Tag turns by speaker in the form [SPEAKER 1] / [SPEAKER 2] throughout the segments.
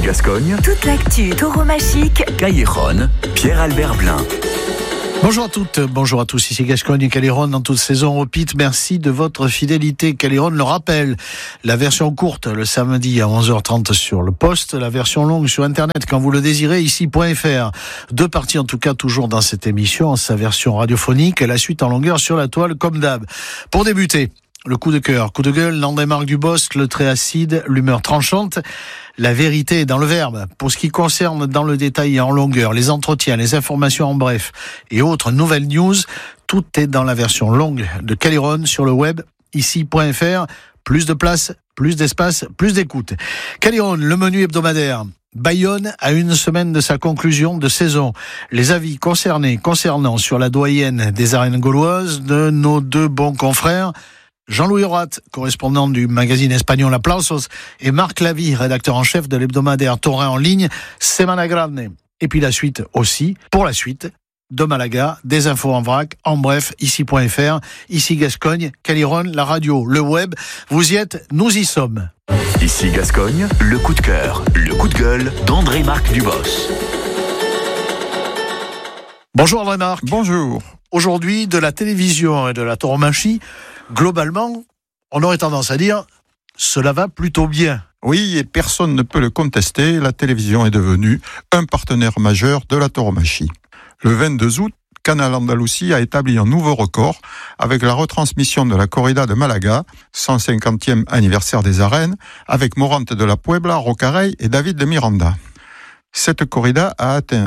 [SPEAKER 1] Gascogne,
[SPEAKER 2] toute l'actu tauromachique.
[SPEAKER 1] Cailleron, Pierre-Albert Blin.
[SPEAKER 3] Bonjour à toutes, bonjour à tous, ici Gascogne et Cailleron dans toute saison au PIT. Merci de votre fidélité. Cailleron le rappelle, la version courte le samedi à 11h30 sur le poste, la version longue sur internet quand vous le désirez, ici.fr. Deux parties en tout cas toujours dans cette émission, sa version radiophonique et la suite en longueur sur la toile comme d'hab. Pour débuter, le coup de cœur, coup de gueule, Landry-Marc Dubost, le trait acide, l'humeur tranchante. La vérité est dans le verbe. Pour ce qui concerne dans le détail et en longueur, les entretiens, les informations en bref et autres nouvelles news, tout est dans la version longue de Cailleron sur le web, ici.fr. Plus de place, plus d'espace, plus d'écoute. Cailleron, le menu hebdomadaire. Bayonne à une semaine de sa conclusion de saison. Les avis concernant sur la doyenne des arènes gauloises de nos deux bons confrères, Jean-Louis Horat, correspondant du magazine espagnol Aplausos, et Marc Lavie, rédacteur en chef de l'hebdomadaire taurin en ligne Semana Grande. Et puis la suite aussi, pour la suite de Malaga, des infos en vrac, en bref, ici.fr, ici Gascogne, Cailleron, la radio, le web. Vous y êtes, nous y sommes.
[SPEAKER 1] Ici Gascogne, le coup de cœur, le coup de gueule d'André-Marc Dubost.
[SPEAKER 3] Bonjour André-Marc.
[SPEAKER 4] Bonjour.
[SPEAKER 3] Aujourd'hui, de la télévision et de la tauromachie, globalement, on aurait tendance à dire cela va plutôt bien.
[SPEAKER 4] Oui, et personne ne peut le contester, la télévision est devenue un partenaire majeur de la tauromachie. Le 22 août, Canal Andalusie a établi un nouveau record avec la retransmission de la corrida de Malaga, 150e anniversaire des arènes, avec Morante de la Puebla, Rocarey et David de Miranda. Cette corrida a atteint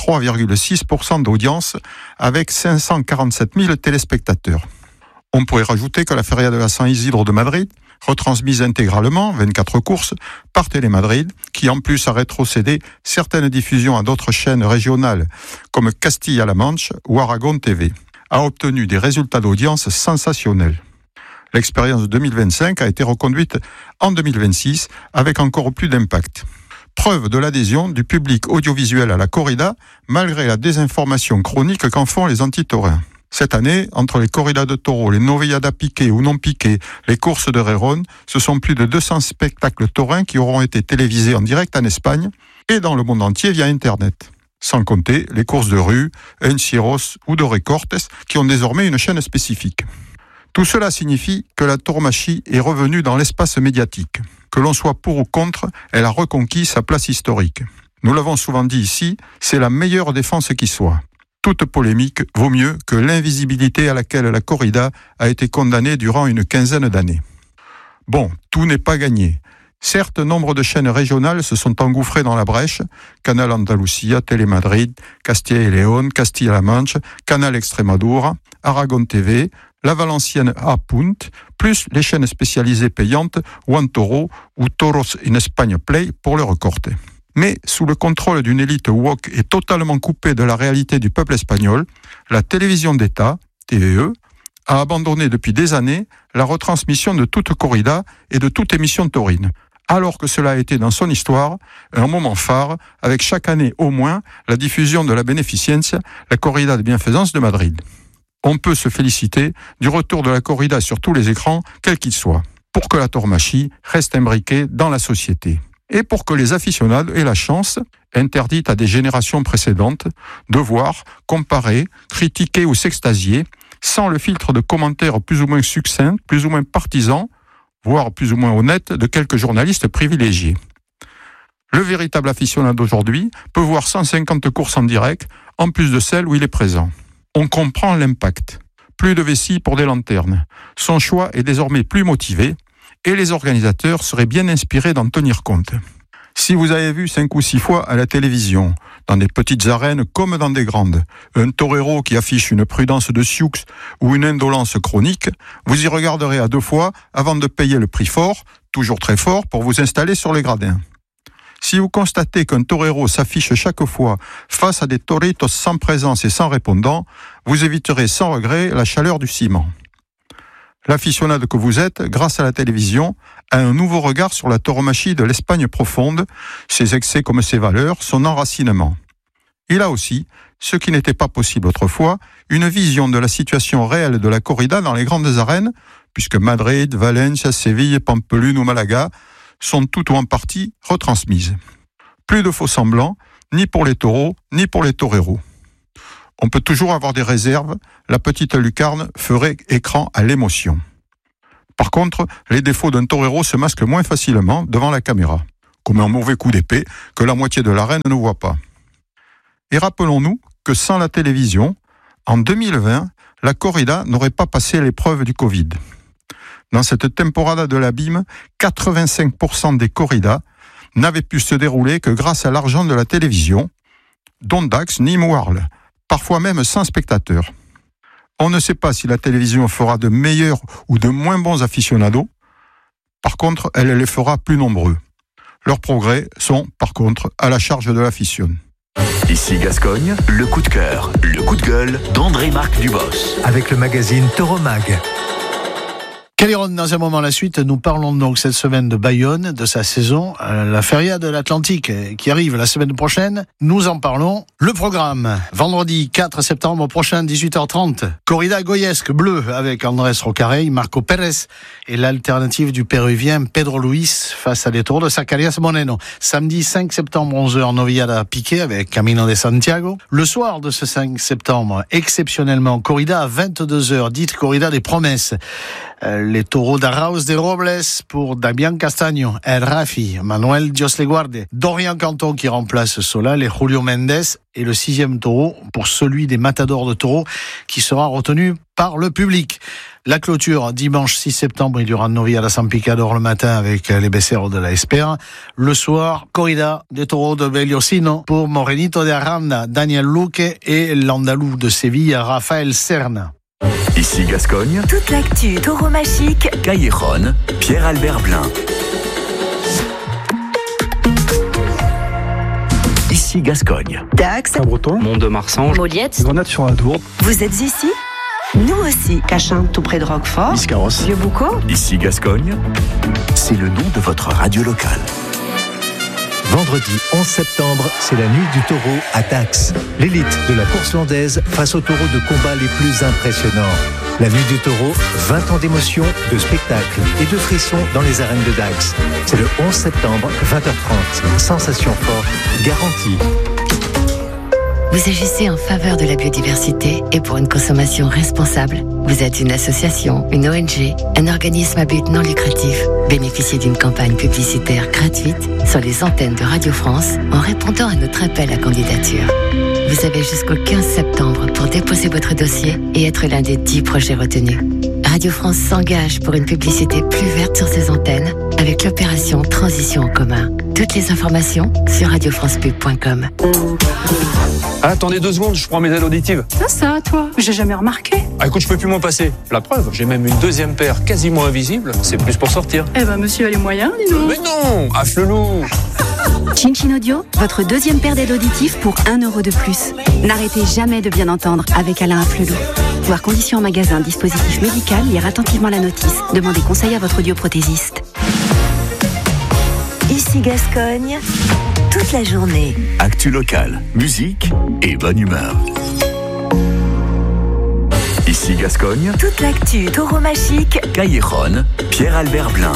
[SPEAKER 4] 23,6% d'audience avec 547 000 téléspectateurs. On pourrait rajouter que la Feria de la San Isidro de Madrid, retransmise intégralement, 24 courses, par Télémadrid, qui en plus a rétrocédé certaines diffusions à d'autres chaînes régionales, comme Castilla-La Manche ou Aragon TV, a obtenu des résultats d'audience sensationnels. L'expérience de 2025 a été reconduite en 2026 avec encore plus d'impact. Preuve de l'adhésion du public audiovisuel à la corrida, malgré la désinformation chronique qu'en font les anti-taurins. Cette année, entre les corridas de taureaux, les novilladas piquées ou non piquées, les courses de Rérone, ce sont plus de 200 spectacles taurins qui auront été télévisés en direct en Espagne et dans le monde entier via Internet. Sans compter les courses de rue, Enciros ou de Recortes qui ont désormais une chaîne spécifique. Tout cela signifie que la tauromachie est revenue dans l'espace médiatique. Que l'on soit pour ou contre, elle a reconquis sa place historique. Nous l'avons souvent dit ici, c'est la meilleure défense qui soit. Toute polémique vaut mieux que l'invisibilité à laquelle la corrida a été condamnée durant une quinzaine d'années. Bon, tout n'est pas gagné. Certes, nombre de chaînes régionales se sont engouffrées dans la brèche, Canal Andalusia, Télémadrid, Castilla y León, Castilla-La Manche, Canal Extremadura, Aragon TV, la Valencienne A-Punt, plus les chaînes spécialisées payantes One Toro ou Toros in Espagne Play pour le recorter. Mais sous le contrôle d'une élite woke et totalement coupée de la réalité du peuple espagnol, la télévision d'État, TVE, a abandonné depuis des années la retransmission de toute corrida et de toute émission taurine, alors que cela a été dans son histoire un moment phare avec chaque année au moins la diffusion de la Beneficencia, la corrida de bienfaisance de Madrid. On peut se féliciter du retour de la corrida sur tous les écrans, quel qu'il soit, pour que la tauromachie reste imbriquée dans la société. Et pour que les aficionados aient la chance, interdite à des générations précédentes, de voir, comparer, critiquer ou s'extasier, sans le filtre de commentaires plus ou moins succincts, plus ou moins partisans, voire plus ou moins honnêtes de quelques journalistes privilégiés. Le véritable aficionado d'aujourd'hui peut voir 150 courses en direct, en plus de celles où il est présent. On comprend l'impact. Plus de vessie pour des lanternes. Son choix est désormais plus motivé et les organisateurs seraient bien inspirés d'en tenir compte. Si vous avez vu 5 ou 6 fois à la télévision, dans des petites arènes comme dans des grandes, un torero qui affiche une prudence de sioux ou une indolence chronique, vous y regarderez à 2 fois avant de payer le prix fort, toujours très fort, pour vous installer sur les gradins. Si vous constatez qu'un torero s'affiche chaque fois face à des toritos sans présence et sans répondant, vous éviterez sans regret la chaleur du ciment. L'aficionado que vous êtes, grâce à la télévision, a un nouveau regard sur la tauromachie de l'Espagne profonde, ses excès comme ses valeurs, son enracinement. Il a aussi, ce qui n'était pas possible autrefois, une vision de la situation réelle de la corrida dans les grandes arènes, puisque Madrid, Valencia, Séville, Pampelune ou Malaga sont tout ou en partie retransmises. Plus de faux semblants, ni pour les taureaux, ni pour les toreros. On peut toujours avoir des réserves, la petite lucarne ferait écran à l'émotion. Par contre, les défauts d'un torero se masquent moins facilement devant la caméra, comme un mauvais coup d'épée que la moitié de l'arène ne voit pas. Et rappelons-nous que sans la télévision, en 2020, la corrida n'aurait pas passé l'épreuve du Covid. Dans cette temporada de l'abîme, 85% des corridas n'avaient pu se dérouler que grâce à l'argent de la télévision, dont Dax ni Warle, parfois même sans spectateurs. On ne sait pas si la télévision fera de meilleurs ou de moins bons aficionados. Par contre, elle les fera plus nombreux. Leurs progrès sont, par contre, à la charge de l'afición.
[SPEAKER 1] Ici Gascogne, le coup de cœur, le coup de gueule d'André-Marc Dubos.
[SPEAKER 5] Avec le magazine Toro Mag.
[SPEAKER 3] Caléron, dans un moment la suite, nous parlons donc cette semaine de Bayonne, de sa saison, la Feria de l'Atlantique qui arrive la semaine prochaine. Nous en parlons. Le programme, vendredi 4 septembre prochain, 18h30. Corrida goyesque bleu avec Andrés Rocarey, Marco Pérez et l'alternative du péruvien Pedro Luis face à des taureaux de Zacarias Moreno. Samedi 5 septembre, 11h, Novillada Piqué avec Camino de Santiago. Le soir de ce 5 septembre, exceptionnellement, corrida à 22h, dite corrida des promesses. Les taureaux d'Arauz de Robles pour Damián Castaño, El Rafi, Manuel Dios le Guarde, Dorian Canton qui remplace Solal et Julio Mendes, et le 6e taureau pour celui des matadors de taureaux qui sera retenu par le public. La clôture, dimanche 6 septembre, il y aura Novillada San Picador le matin avec les Beceros de la Espera. Le soir, corrida des taureaux de Beliosino pour Morenito de Aranda, Daniel Luque et l'Andalou de Séville, Rafael Serna.
[SPEAKER 1] Ici Gascogne,
[SPEAKER 2] toute l'actu tauromachique,
[SPEAKER 1] Callejon, Pierre-Albert Blin. Ici Gascogne,
[SPEAKER 2] Dax,
[SPEAKER 6] Cabreton,
[SPEAKER 7] Mont-de-Marsan,
[SPEAKER 2] Moliette.
[SPEAKER 6] Grenade sur la Dourbe,
[SPEAKER 2] Vous êtes ici? Nous aussi.
[SPEAKER 8] Cachin, tout près de Roquefort.
[SPEAKER 6] Biscarrosse.
[SPEAKER 2] Vieux-Boucau.
[SPEAKER 1] ici Gascogne, c'est le nom de votre radio locale.
[SPEAKER 5] Vendredi 11 septembre, c'est la nuit du taureau à Dax. L'élite de la course landaise face aux taureaux de combat les plus impressionnants. La nuit du taureau, 20 ans d'émotion, de spectacles et de frissons dans les arènes de Dax. C'est le 11 septembre, 20h30. Sensation forte, garantie.
[SPEAKER 9] Vous agissez en faveur de la biodiversité et pour une consommation responsable. Vous êtes une association, une ONG, un organisme à but non lucratif. Bénéficiez d'une campagne publicitaire gratuite sur les antennes de Radio France en répondant à notre appel à candidature. Vous avez jusqu'au 15 septembre pour déposer votre dossier et être l'un des 10 projets retenus. Radio France s'engage pour une publicité plus verte sur ses antennes avec l'opération Transition en commun. Toutes les informations sur radiofrancepub.com.
[SPEAKER 7] Attendez 2 secondes, je prends mes aides auditives.
[SPEAKER 8] Ça, toi, j'ai jamais remarqué.
[SPEAKER 7] Ah écoute, je peux plus m'en passer. La preuve, j'ai même une 2e paire quasiment invisible. C'est plus pour sortir.
[SPEAKER 8] Eh ben, monsieur a les moyens, dis donc.
[SPEAKER 7] Mais non, afflelou.
[SPEAKER 10] Chin Chin Audio, votre 2e paire d'aides auditives pour 1 € de plus. N'arrêtez jamais de bien entendre avec Alain Afflelou. Voir conditions en magasin, dispositif médical, lire attentivement la notice. Demandez conseil à votre audioprothésiste.
[SPEAKER 2] Ici Gascogne, toute la journée.
[SPEAKER 1] Actu locale, musique et bonne humeur. Ici Gascogne,
[SPEAKER 2] Toute l'actu tauromachique,
[SPEAKER 1] Callejon, Pierre-Albert Blin.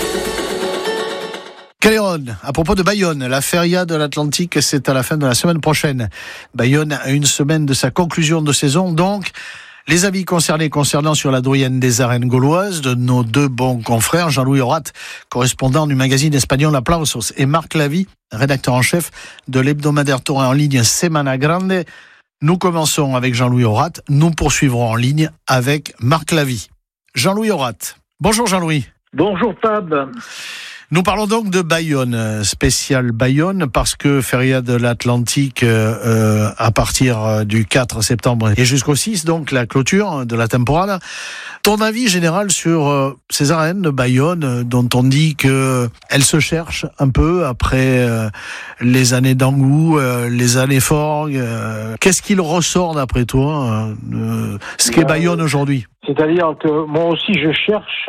[SPEAKER 3] Caléron, à propos de Bayonne, la Feria de l'Atlantique, c'est à la fin de la semaine prochaine. Bayonne a une semaine de sa conclusion de saison, donc les avis concernant sur la doyenne des arènes gauloises de nos 2 bons confrères, Jean-Louis Horat, correspondant du magazine espagnol Aplausos, et Marc Lavie, rédacteur en chef de l'hebdomadaire taurin en ligne Semana Grande. Nous commençons avec Jean-Louis Horat, nous poursuivrons en ligne avec Marc Lavie. Jean-Louis Horat. Bonjour Jean-Louis.
[SPEAKER 11] Bonjour Fab.
[SPEAKER 3] Nous parlons donc de Bayonne, spécial Bayonne, parce que Feria de l'Atlantique à partir du 4 septembre et jusqu'au 6, donc la clôture de la temporada. Ton avis général sur ces arènes de Bayonne, dont on dit qu'elles se cherchent un peu après les années d'Angou, les années Forgues. Qu'est-ce qu'il ressort d'après toi de ce qu'est Bayonne aujourd'hui?
[SPEAKER 11] C'est-à-dire que moi aussi je cherche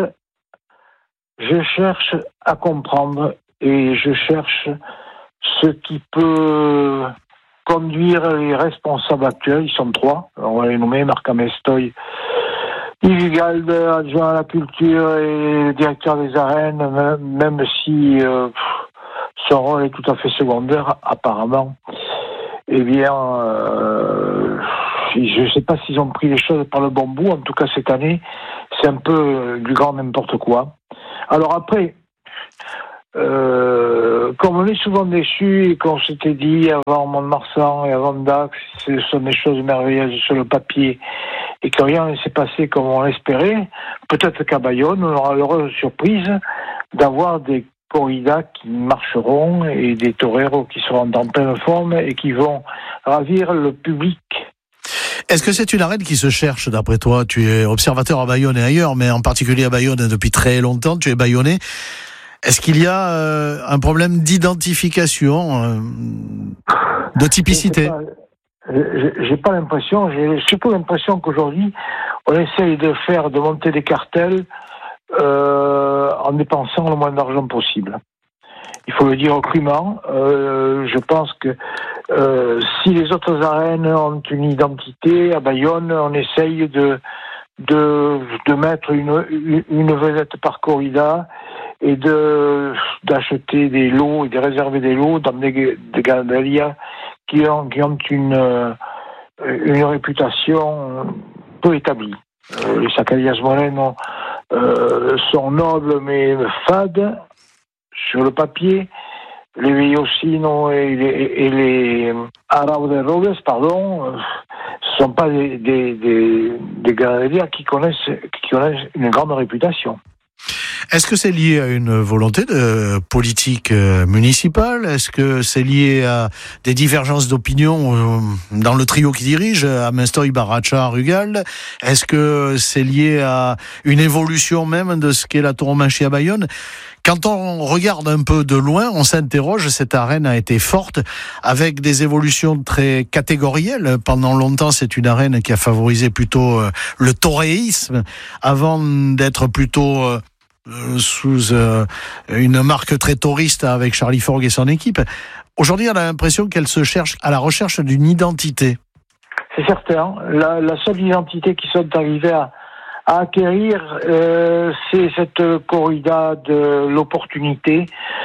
[SPEAKER 11] à comprendre et je cherche ce qui peut conduire les responsables actuels. Ils sont 3. On va les nommer: Marc Amestoy, Yves Galde, adjoint à la culture et directeur des arènes, même si son rôle est tout à fait secondaire, apparemment. Eh bien, je ne sais pas s'ils ont pris les choses par le bon bout. En tout cas, cette année, c'est un peu du grand n'importe quoi. Alors après, comme on est souvent déçus et qu'on s'était dit avant Mont-de-Marsan et avant Dax, ce sont des choses merveilleuses sur le papier et que rien ne s'est passé comme on l'espérait, peut-être qu'à Bayonne, on aura l'heureuse surprise d'avoir des corridas qui marcheront et des toreros qui seront en pleine forme et qui vont ravir le public.
[SPEAKER 3] Est-ce que c'est une arène qui se cherche, d'après toi? Tu es observateur à Bayonne et ailleurs, mais en particulier à Bayonne depuis très longtemps, tu es bayonnais. Est-ce qu'il y a un problème d'identification, de typicité?
[SPEAKER 11] J'ai pas l'impression, j'ai surtout l'impression qu'aujourd'hui, on essaye de monter des cartels en dépensant le moins d'argent possible. Il faut le dire crûment. Je pense que si les autres arènes ont une identité, à Bayonne, on essaye de mettre une vedette par corrida et d'acheter des lots et de réserver des lots dans des galeries qui ont une réputation peu établie. Les Zacarias Moreno sont nobles mais fades sur le papier. Les Villosino et les Arau de Robles, ce sont pas des galeries qui connaissent une grande réputation.
[SPEAKER 3] Est-ce que c'est lié à une volonté de politique municipale? Est-ce que c'est lié à des divergences d'opinion dans le trio qui dirige, Amestoy, Baracha, Rugal? Est-ce que c'est lié à une évolution même de ce qu'est la tauromachie à Bayonne? Quand on regarde un peu de loin, on s'interroge, cette arène a été forte, avec des évolutions très catégorielles. Pendant longtemps, c'est une arène qui a favorisé plutôt le toréisme, avant d'être plutôt sous une marque très touriste avec Charlie Forgue et son équipe. Aujourd'hui, on a l'impression qu'elle se cherche à la recherche d'une identité.
[SPEAKER 11] C'est certain. La seule identité qu'ils sont arrivés à acquérir, c'est cette corrida de l'opportunité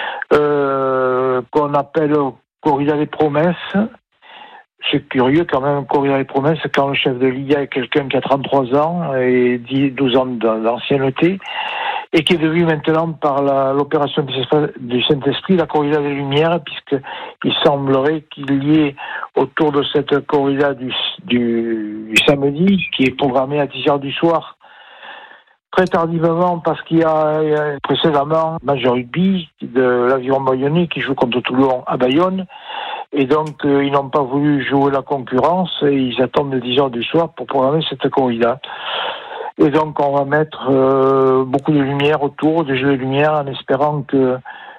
[SPEAKER 11] qu'on appelle corrida des promesses. C'est curieux quand même, corrida des promesses, quand le chef de Liga est quelqu'un qui a 33 ans et 12 ans d'ancienneté, et qui est devenu maintenant par l'opération du Saint-Esprit la corrida des Lumières, puisqu'il semblerait qu'il y ait autour de cette corrida du samedi, qui est programmée à 10h du soir, très tardivement, parce qu'il y a précédemment Major Rugby de l'Aviron Bayonnais qui joue contre Toulon à Bayonne, et donc ils n'ont pas voulu jouer la concurrence et ils attendent 10h du soir pour programmer cette corrida. Et donc on va mettre beaucoup de lumière autour, des jeux de lumière, en espérant que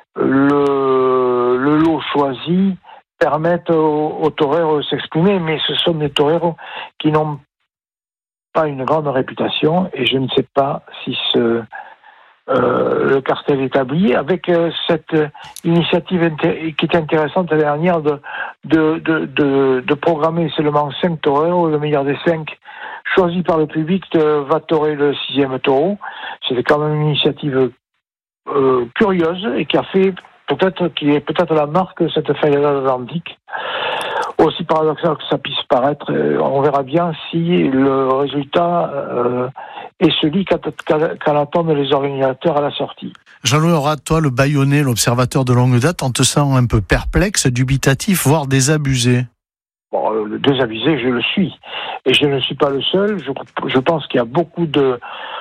[SPEAKER 11] le lot choisi permette aux toreros de s'exprimer, mais ce sont des toreros qui n'ont pas une grande réputation, et je ne sais pas si le cartel établi, avec cette initiative qui est intéressante la dernière de programmer seulement 5 toreros, le meilleur des 5 choisi par le public va torer le 6e taureau. C'était quand même une initiative curieuse et qui est peut-être la marque de cette fête atlantique. Aussi paradoxal que ça puisse paraître, on verra bien si le résultat est celui qu'en attendent les organisateurs à la sortie.
[SPEAKER 3] Jean-Louis Horat, toi, le Bayonnais, l'observateur de longue date, on te sent un peu perplexe, dubitatif, voire désabusé.
[SPEAKER 11] Bon, désabusé, je le suis. Et je ne suis pas le seul. Je pense qu'il y a beaucoup de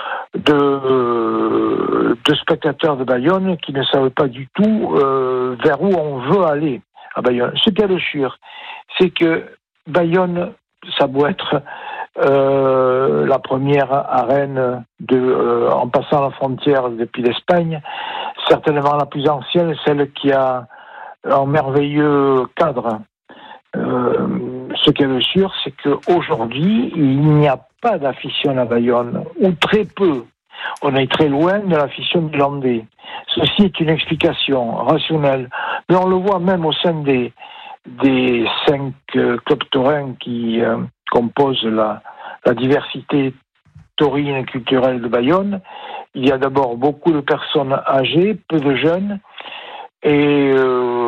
[SPEAKER 11] spectateurs de Bayonne qui ne savent pas du tout vers où on veut aller à Bayonne. Ce qu'il y a de sûr, c'est que Bayonne, ça doit être la première arène en passant la frontière depuis l'Espagne, certainement la plus ancienne, celle qui a un merveilleux cadre. Ce qui est de sûr, c'est qu'aujourd'hui, il n'y a pas d'afición à Bayonne, ou très peu. On est très loin de l'afición du Landais. Ceci est une explication rationnelle. Mais on le voit même au sein des 5 clubs taurins qui composent la diversité taurine et culturelle de Bayonne. Il y a d'abord beaucoup de personnes âgées, peu de jeunes, et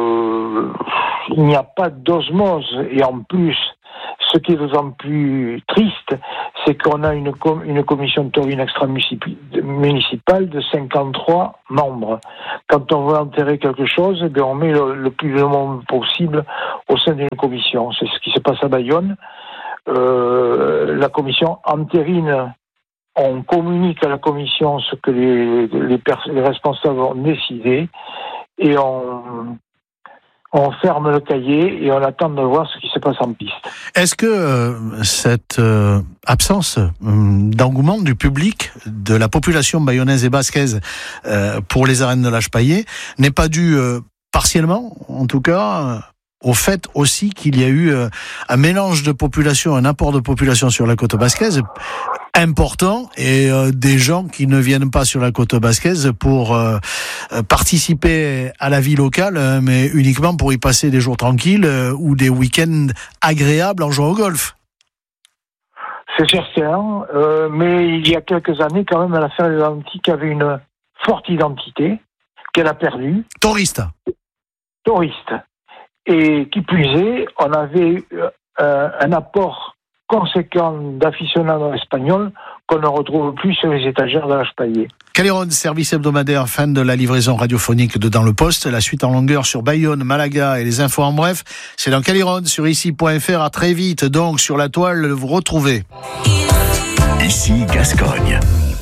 [SPEAKER 11] il n'y a pas d'osmose. Et en plus, ce qui est d'autant plus triste, c'est qu'on a une commission de taurine extra-municipale de 53 membres. Quand on veut enterrer quelque chose, eh bien on met le plus de monde possible au sein d'une commission. C'est ce qui se passe à Bayonne. La commission entérine, on communique à la commission ce que les responsables ont décidé et on ferme le cahier et on attend de voir ce qui se passe en piste.
[SPEAKER 3] Est-ce que cette absence d'engouement du public, de la population bayonnaise et basquaise pour les arènes de l'Âge Paillet n'est pas due partiellement, en tout cas, au fait aussi qu'il y a eu un mélange de population, un apport de population sur la côte basquaise important et des gens qui ne viennent pas sur la côte basquaise pour participer à la vie locale, mais uniquement pour y passer des jours tranquilles ou des week-ends agréables en jouant au golf.
[SPEAKER 11] C'est certain, mais il y a quelques années, quand même, la Ferme de l'Antique avait une forte identité qu'elle a perdue. Touriste. Et qui plus est, on avait un apport conséquent d'aficionados espagnols qu'on ne retrouve plus sur les étagères de l'Âge Paillet.
[SPEAKER 3] Caliron, service hebdomadaire, fin de la livraison radiophonique de Dans le Poste. La suite en longueur sur Bayonne, Malaga et les infos en bref, c'est dans Caliron sur ici.fr. À très vite, donc, sur la toile, vous retrouvez.
[SPEAKER 1] Ici Gascogne.